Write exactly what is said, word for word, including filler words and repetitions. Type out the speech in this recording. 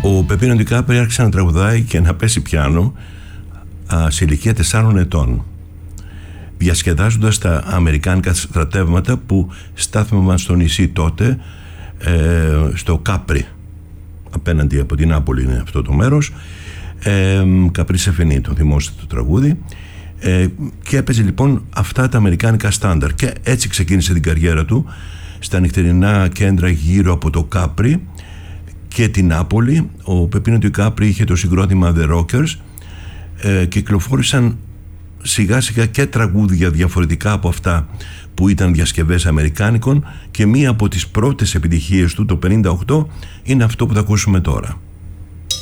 Ο Πεπίνο Ντικάπριο άρχισε να τραγουδάει και να πέσει πιάνο α, σε ηλικία τεσσάρων ετών, διασκεδάζοντας τα αμερικάνικα στρατεύματα που στάθμευαν στο νησί τότε, ε, στο Κάπρι, απέναντι από την Νάπολη είναι αυτό το μέρος, ε, Καπρί σε Φενίτο, θυμόστε το τραγούδι, ε, και έπαιζε λοιπόν αυτά τα αμερικάνικα στάνταρ, και έτσι ξεκίνησε την καριέρα του στα νυχτερινά κέντρα γύρω από το Κάπρι και την Νάπολη. Ο Πεπίνο Ντικάπριο είχε το συγκρότημα The Rockers, ε, κυκλοφόρησαν σιγά σιγά και τραγούδια διαφορετικά από αυτά που ήταν διασκευές αμερικάνικων, και μία από τις πρώτες επιτυχίες του το πενήντα οκτώ είναι αυτό που θα ακούσουμε τώρα.